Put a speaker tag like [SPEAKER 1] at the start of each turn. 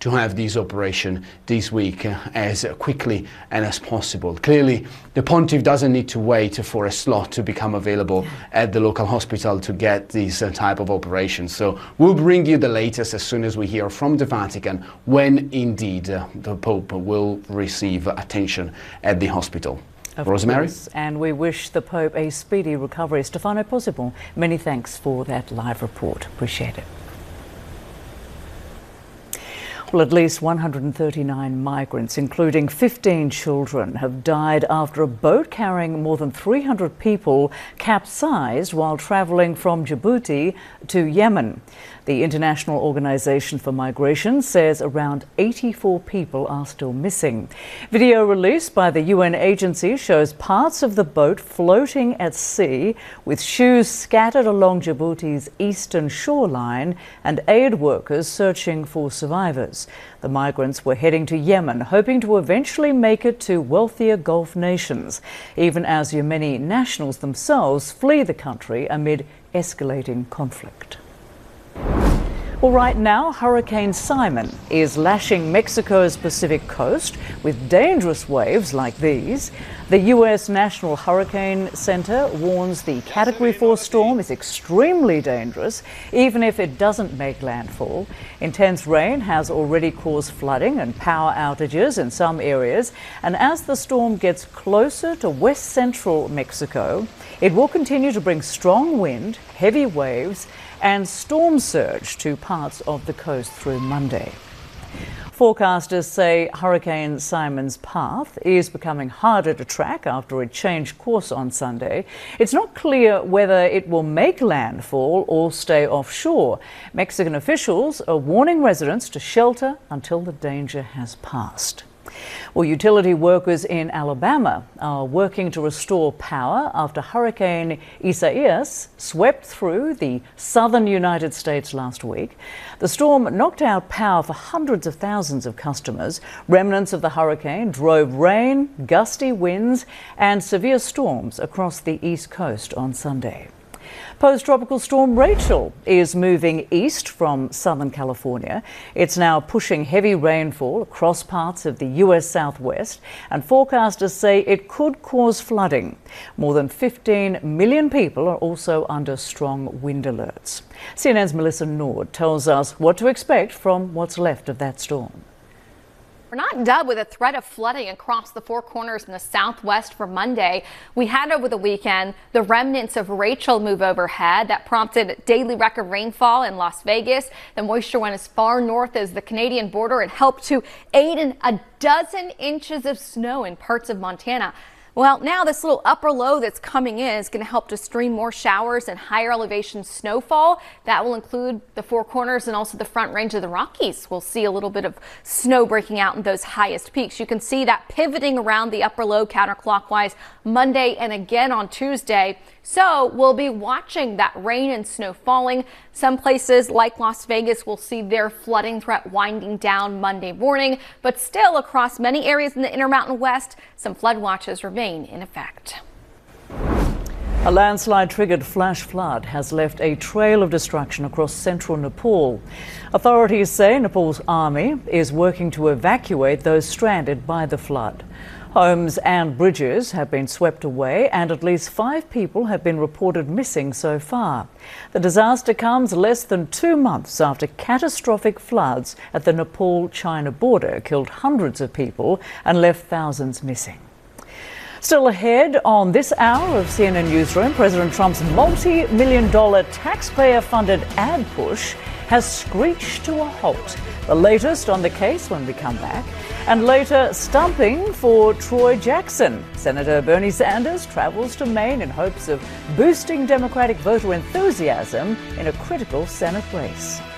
[SPEAKER 1] to have this operation this week as quickly and as possible. Clearly, the Pontiff doesn't need to wait for a slot to become available at the local hospital to get this type of operation. So we'll bring you the latest as soon as we hear from the Vatican when indeed the Pope will receive attention at the hospital. Rosemary?
[SPEAKER 2] And we wish the Pope a speedy recovery. Stefano Possible, many thanks for that live report. Appreciate it. Well, at least 139 migrants, including 15 children, have died after a boat carrying more than 300 people capsized while travelling from Djibouti to Yemen. The International Organization for Migration says around 84 people are still missing. Video released by the UN agency shows parts of the boat floating at sea with shoes scattered along Djibouti's eastern shoreline and aid workers searching for survivors. The migrants were heading to Yemen, hoping to eventually make it to wealthier Gulf nations, even as Yemeni nationals themselves flee the country amid escalating conflict. Well, right now, Hurricane Simon is lashing Mexico's Pacific coast with dangerous waves like these. The U.S. National Hurricane Center warns the Category 4 storm is extremely dangerous, even if it doesn't make landfall. Intense rain has already caused flooding and power outages in some areas, and as the storm gets closer to west central Mexico, it will continue to bring strong wind, heavy waves, and storm surge to parts of the coast through Monday. Forecasters say Hurricane Simon's path is becoming harder to track after it changed course on Sunday. It's not clear whether it will make landfall or stay offshore. Mexican officials are warning residents to shelter until the danger has passed. Well, utility workers in Alabama are working to restore power after Hurricane Isaias swept through the southern United States last week. The storm knocked out power for hundreds of thousands of customers. Remnants of the hurricane drove rain, gusty winds, and severe storms across the East Coast on Sunday. Post-tropical storm Rachel is moving east from Southern California. It's now pushing heavy rainfall across parts of the U.S. Southwest, and forecasters say it could cause flooding. More than 15 million people are also under strong wind alerts. CNN's Melissa Nord tells us what to expect from what's left of that storm.
[SPEAKER 3] We're not done with a threat of flooding across the Four Corners in the Southwest for Monday. We had over the weekend the remnants of Rachel move overhead that prompted daily record rainfall in Las Vegas. The moisture went as far north as the Canadian border and helped to aid in a dozen inches of snow in parts of Montana. Well, now this little upper low that's coming in is going to help to stream more showers and higher elevation snowfall. That will include the Four Corners and also the Front Range of the Rockies. We'll see a little bit of snow breaking out in those highest peaks. You can see that pivoting around the upper low counterclockwise Monday and again on Tuesday. So we'll be watching that rain and snow falling. Some places like Las Vegas will see their flooding threat winding down Monday morning, but still across many areas in the Intermountain West, some flood watches remain in effect.
[SPEAKER 2] A landslide-triggered flash flood has left a trail of destruction across central Nepal. Authorities say Nepal's army is working to evacuate those stranded by the flood. Homes and bridges have been swept away, and at least 5 people have been reported missing so far. The disaster comes less than 2 months after catastrophic floods at the Nepal-China border killed hundreds of people and left thousands missing. Still ahead on this hour of CNN Newsroom, President Trump's multi-million-dollar taxpayer-funded ad push has screeched to a halt. The latest on the case when we come back. And later, stumping for Troy Jackson. Senator Bernie Sanders travels to Maine in hopes of boosting Democratic voter enthusiasm in a critical Senate race.